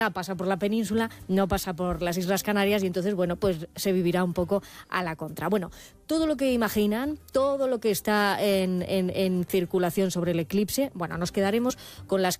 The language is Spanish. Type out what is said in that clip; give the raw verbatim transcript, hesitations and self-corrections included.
pasa por la península, no pasa por las Islas Canarias y entonces, bueno, pues se vivirá un poco a la contra. Bueno, todo lo que imaginan, todo lo que está en, en, en circulación sobre el eclipse, bueno, nos quedaremos con las